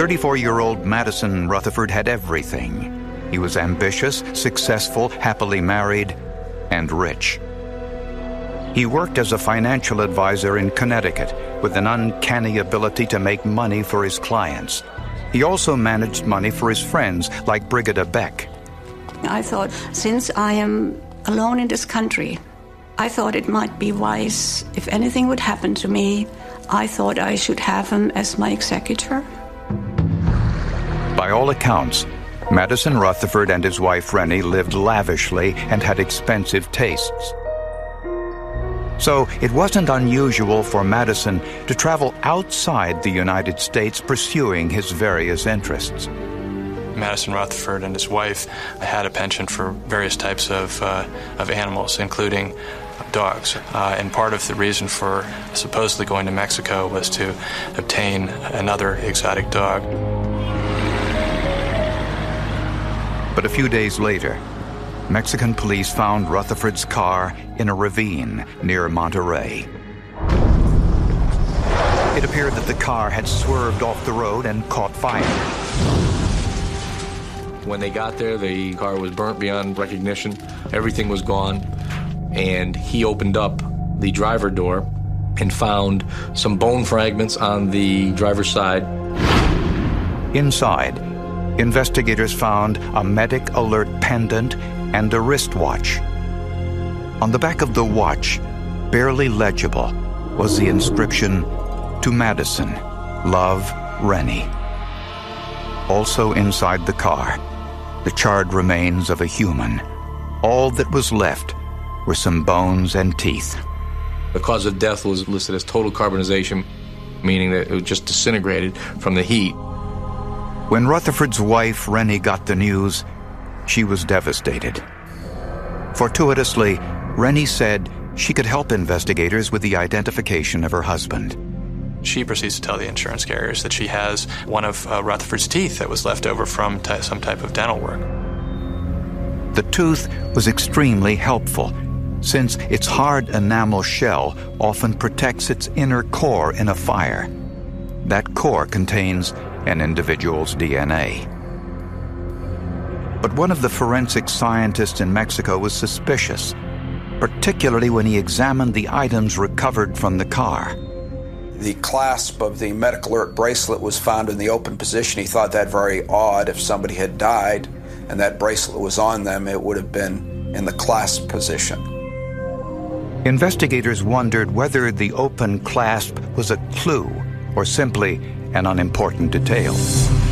34-year-old Madison Rutherford had everything. He was ambitious, successful, happily married, and rich. He worked as a financial advisor in Connecticut with an uncanny ability to make money for his clients. He also managed money for his friends like Brigida Beck. I thought, since I am alone in this country, I thought it might be wise, if anything would happen to me, I thought I should have him as my executor. By all accounts, Madison Rutherford and his wife Rennie lived lavishly and had expensive tastes. So it wasn't unusual for Madison to travel outside the United States pursuing his various interests. Madison Rutherford and his wife had a penchant for various types of animals, including dogs. And part of the reason for supposedly going to Mexico was to obtain another exotic dog. But a few days later, Mexican police found Rutherford's car in a ravine near Monterrey. It appeared that the car had swerved off the road and caught fire. When they got there, the car was burnt beyond recognition. Everything was gone. And he opened up the driver door and found some bone fragments on the driver's side. Inside, investigators found a medic alert pendant and a wristwatch. On the back of the watch, barely legible, was the inscription, "To Madison, love, Rennie." Also inside the car, the charred remains of a human. All that was left were some bones and teeth. The cause of death was listed as total carbonization, meaning that it was just disintegrated from the heat. When Rutherford's wife, Rennie, got the news, she was devastated. Fortuitously, Rennie said she could help investigators with the identification of her husband. She proceeds to tell the insurance carriers that she has one of Rutherford's teeth that was left over from some type of dental work. The tooth was extremely helpful, since its hard enamel shell often protects its inner core in a fire. That core contains an individual's DNA. But one of the forensic scientists in Mexico was suspicious, particularly when he examined the items recovered from the car. The clasp of the medical alert bracelet was found in the open position. He thought that very odd. If somebody had died and that bracelet was on them, it would have been in the clasp position. Investigators wondered whether the open clasp was a clue or simply an unimportant detail.